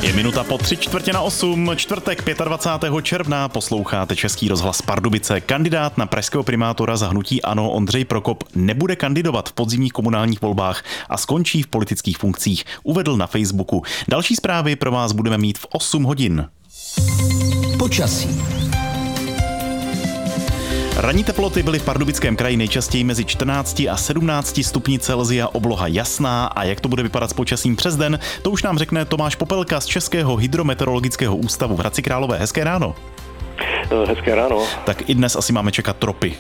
Je minuta po 7:45, čtvrtek 25. června, posloucháte Český rozhlas Pardubice. Kandidát na pražského primátora za hnutí ANO Ondřej Prokop nebude kandidovat v podzimních komunálních volbách a skončí v politických funkcích, uvedl na Facebooku. Další zprávy pro vás budeme mít v 8 hodin. Počasí. Ranní teploty byly v Pardubickém kraji nejčastěji mezi 14 a 17 stupni Celsia, obloha jasná, a jak to bude vypadat s počasím přes den, to už nám řekne Tomáš Popelka z Českého hydrometeorologického ústavu v Hradci Králové. Hezké ráno. Hezké ráno. Tak i dnes asi máme čekat tropy.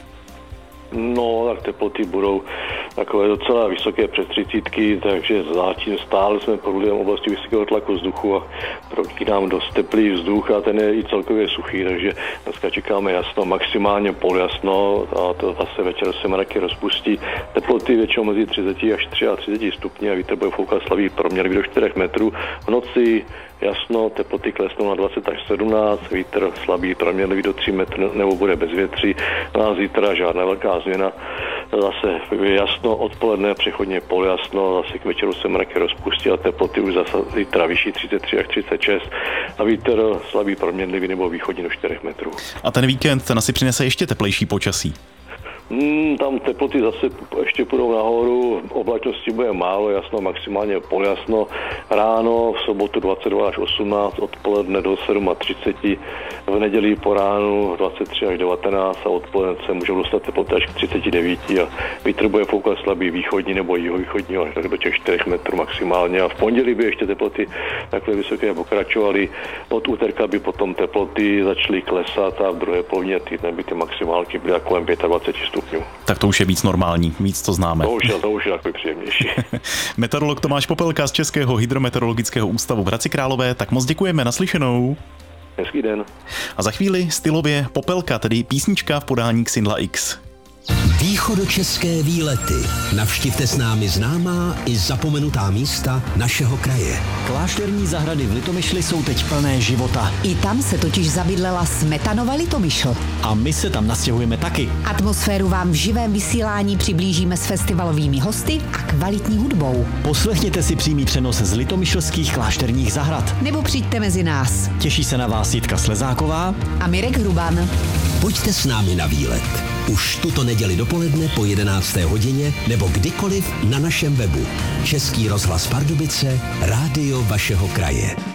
No, tak teploty budou takové docela vysoké přes 30, takže zatím stále jsme průběhem oblasti vysokého tlaku vzduchu a proudí nám dost teplý vzduch a ten je i celkově suchý, takže dneska čekáme jasno, maximálně poljasno a to zase večer se mraky rozpustí. Teploty většinou mezi 30 až 33 stupni a vítr bude foukat slabý proměnlivý do 4 metrů. V noci jasno, teploty klesnou na 20 až 17, vítr slabý proměnlivý do 3 metrů nebo bude bez větří. Na zítra žádná velká změna. Zase jasno, odpoledne přechodně poljasno, zase k večeru se mraky rozpustí a teploty už zase zítra vyšší 33 až 36 a vítr slabý proměnlivý nebo východní do 4 metrů. A ten víkend ten asi přinese ještě teplejší počasí. Tam teploty zase ještě půjdou nahoru, oblačnosti bude málo, jasno, maximálně poljasno. Ráno v sobotu 22 až 18, odpoledne do 37, v neděli po ránu 23 až 19 a odpoledne se můžou dostat teploty až k 39 a vítr bude foukat slabý východní nebo jihovýchodní až tak do těch 4 metrů maximálně a v pondělí by ještě teploty takhle vysoké pokračovaly. Od úterka by potom teploty začaly klesat a v druhé polovině týdne by ty maximálky byly kolem 25 stupňů. Tak to už je víc normální, víc to známe. To už je takový příjemnější. Meteorolog Tomáš Popelka z Českého hydrometeorologického ústavu v Hradci Králové, tak moc děkujeme, naslyšenou. Hezký den. A za chvíli stylově Popelka, tedy písnička v podání Xindla X. Východočeské výlety. Navštivte s námi známá i zapomenutá místa našeho kraje. Klášterní zahrady v Litomyšli jsou teď plné života. I tam se totiž zabydlela Smetanova Litomyšl. A my se tam nastěhujeme taky. Atmosféru vám v živém vysílání přiblížíme s festivalovými hosty a kvalitní hudbou. Poslechněte si přímý přenos z litomyšlských klášterních zahrad. Nebo přijďte mezi nás. Těší se na vás Jitka Slezáková a Mirek Hruban. Pojďte s námi na výlet. Už tuto neděli dopoledne po 11. hodině nebo kdykoliv na našem webu. Český rozhlas Pardubice, rádio vašeho kraje.